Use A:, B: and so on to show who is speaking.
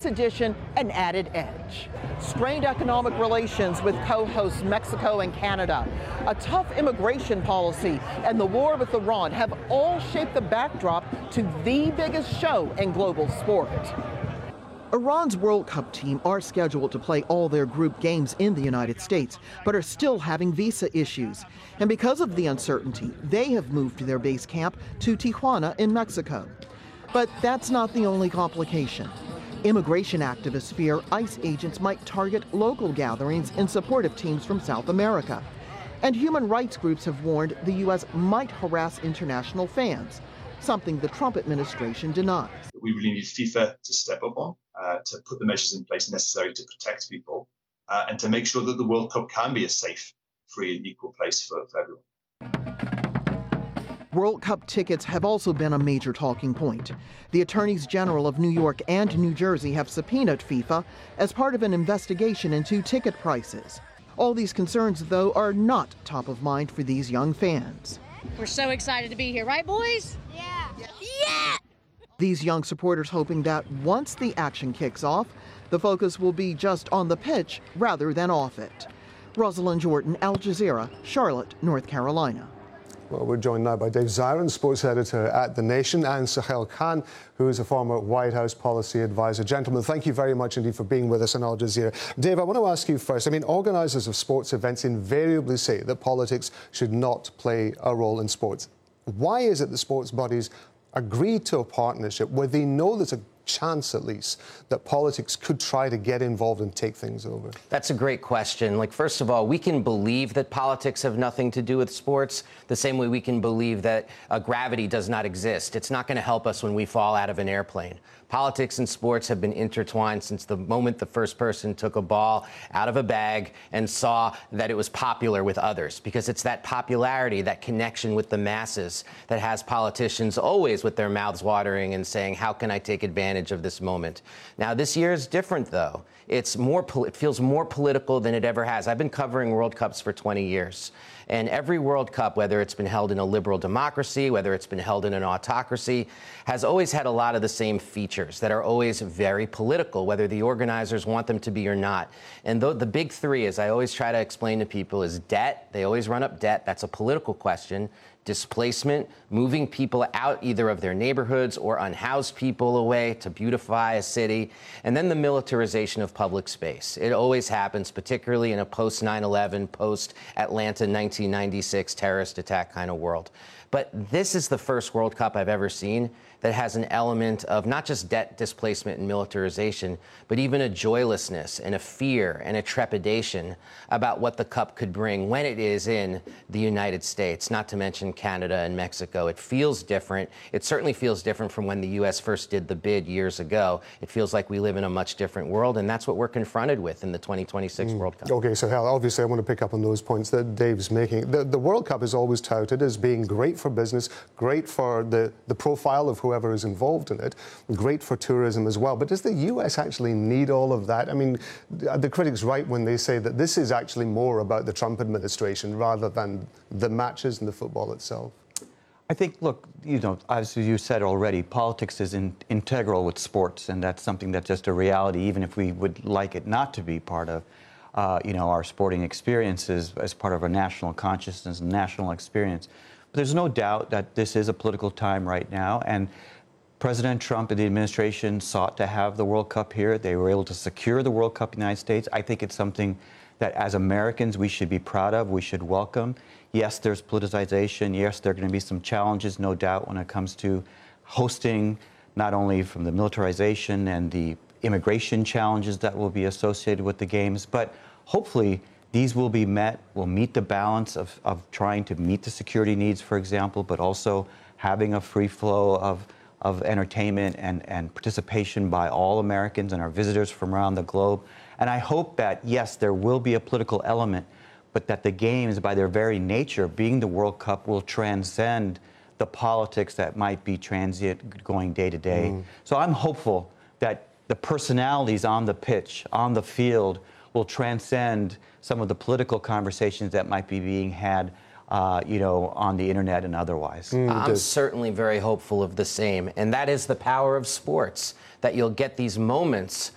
A: edition an added edge. Strained economic relations with co-hosts Mexico and Canada, a tough immigration policy, and the war with Iran have all shaped the backdrop to the biggest show in global sport. Iran's World Cup team are scheduled to play all their group games in the United States, but are still having visa issues. And because of the uncertainty, they have moved their base camp to Tijuana in Mexico. But that's not the only complication. Immigration activists fear ICE agents might target local gatherings in support of teams from South America. And human rights groups have warned the U.S. might harass international fans, something the Trump administration denies.
B: We really need FIFA to step up on, to put the measures in place necessary to protect people, and to make sure that the World Cup can be a safe, free and equal place for everyone.
A: World Cup tickets have also been a major talking point. The attorneys general of New York and New Jersey have subpoenaed FIFA as part of an investigation into ticket prices. All these concerns, though, are not top of mind for these young fans.
C: We're so excited to be here, right, boys?
D: Yeah.
C: Yeah!
A: These young supporters hoping that once the action kicks off, the focus will be just on the pitch rather than off it. Rosalind Jordan, Al Jazeera, Charlotte, North Carolina.
E: Well, we're joined now by Dave Zirin, sports editor at The Nation, and Sahel Khan, who is a former White House policy advisor. Gentlemen, thank you very much indeed for being with us on Al Jazeera. Dave, I want to ask you first. I mean, organisers of sports events invariably say that politics should not play a role in sports. Why is it that sports bodies agree to a partnership where they know there's a chance, at least, that politics could try to get involved and take things over?
F: That's a great question. Like, first of all, we can believe that politics have nothing to do with sports the same way we can believe that gravity does not exist. It's not going to help us when we fall out of an airplane. Politics and sports have been intertwined since the moment the first person took a ball out of a bag and saw that it was popular with others, because it's that popularity, that connection with the masses that has politicians always with their mouths watering and saying, how can I take advantage of this moment? Now, this year is different, though. It feels more political than it ever has. I've been covering World Cups for 20 years. And every World Cup, whether it's been held in a liberal democracy, whether it's been held in an autocracy, has always had a lot of the same features that are always very political, whether the organizers want them to be or not. And the big three, as I always try to explain to people, is debt. They always run up debt. That's a political question. Displacement, moving people out either of their neighborhoods or unhoused people away to beautify a city, and then the militarization of public space. It always happens, particularly in a post-9/11, post-Atlanta 1996 terrorist attack kind of world. But this is the first World Cup I've ever seen that has an element of not just debt, displacement, and militarization, but even a joylessness and a fear and a trepidation about what the Cup could bring when it is in the United States, not to mention Canada and Mexico. It feels different. It certainly feels different from when the U.S. first did the bid years ago. It feels like we live in a much different world, and that's what we're confronted with in the 2026 World Cup.
E: OK, so Hal, obviously I want to pick up on those points that Dave's making. The World Cup is always touted as being great for business, great for the profile of whoever is involved in it, great for tourism as well. But does the U.S. actually need all of that? I mean, are the critics right when they say that this is actually more about the Trump administration rather than the matches and the football itself?
G: I think, look, as you said already, politics is integral with sports, and that's something that's just a reality, even if we would like it not to be part of, our sporting experiences as part of our national consciousness and national experience. But there's no doubt that this is a political time right now, and President Trump and the administration sought to have the World Cup here. They were able to secure the World Cup in the United States. I think it's something that as Americans we should be proud of, we should welcome. Yes, there's politicization. Yes, there are going to be some challenges, no doubt, when it comes to hosting, not only from the militarization and the immigration challenges that will be associated with the games, but hopefully these will meet the balance of trying to meet the security needs, for example, but also having a free flow of entertainment and participation by all Americans and our visitors from around the globe. And I hope that, yes, there will be a political element, but that the games, by their very nature, being the World Cup, will transcend the politics that might be transient going day to day. So I'm hopeful that the personalities on the pitch, on the field, will transcend some of the political conversations that might be being had on the internet and otherwise.
F: I'm certainly very hopeful of the same, and that is the power of sports, that you'll get these moments